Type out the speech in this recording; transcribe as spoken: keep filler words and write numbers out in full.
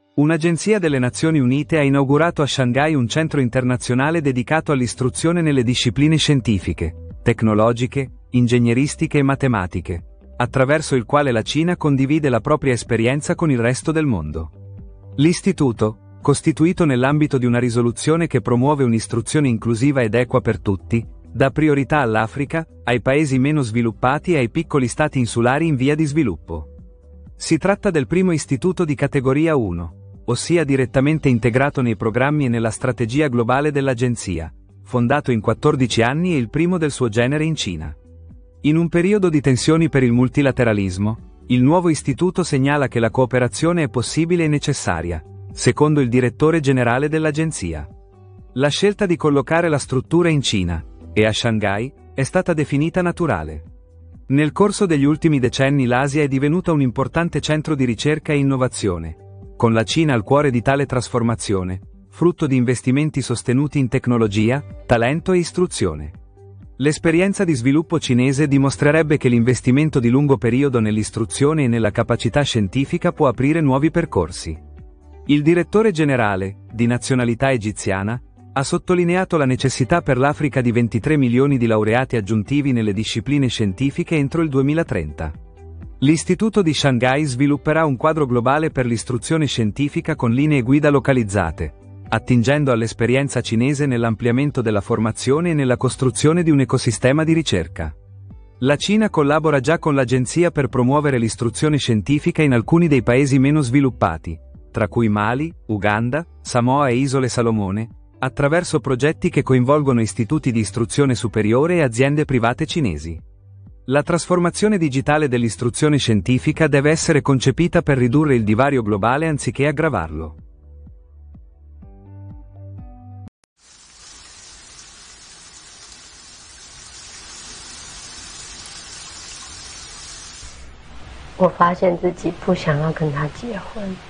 Un'agenzia delle Nazioni Unite ha inaugurato a Shanghai un centro internazionale dedicato all'istruzione nelle discipline scientifiche, tecnologiche, ingegneristiche e matematiche, attraverso il quale la Cina condivide la propria esperienza con il resto del mondo. L'istituto, costituito nell'ambito di una risoluzione che promuove un'istruzione inclusiva ed equa per tutti, dà priorità all'Africa, ai paesi meno sviluppati e ai piccoli stati insulari in via di sviluppo. Si tratta del primo istituto di categoria uno, ossia direttamente integrato nei programmi e nella strategia globale dell'agenzia, fondato in quattordici anni e il primo del suo genere in Cina. In un periodo di tensioni per il multilateralismo, il nuovo istituto segnala che la cooperazione è possibile e necessaria, secondo il direttore generale dell'agenzia. La scelta di collocare la struttura in Cina, e a Shanghai, è stata definita naturale. Nel corso degli ultimi decenni l'Asia è divenuta un importante centro di ricerca e innovazione, con la Cina al cuore di tale trasformazione, frutto di investimenti sostenuti in tecnologia, talento e istruzione. L'esperienza di sviluppo cinese dimostrerebbe che l'investimento di lungo periodo nell'istruzione e nella capacità scientifica può aprire nuovi percorsi. Il direttore generale, di nazionalità egiziana, ha sottolineato la necessità per l'Africa di ventitré milioni di laureati aggiuntivi nelle discipline scientifiche entro il duemilatrenta. L'Istituto di Shanghai svilupperà un quadro globale per l'istruzione scientifica con linee guida localizzate, attingendo all'esperienza cinese nell'ampliamento della formazione e nella costruzione di un ecosistema di ricerca. La Cina collabora già con l'agenzia per promuovere l'istruzione scientifica in alcuni dei paesi meno sviluppati, tra cui Mali, Uganda, Samoa e Isole Salomone, attraverso progetti che coinvolgono istituti di istruzione superiore e aziende private cinesi. La trasformazione digitale dell'istruzione scientifica deve essere concepita per ridurre il divario globale anziché aggravarlo. 我发现自己不想要跟他结婚。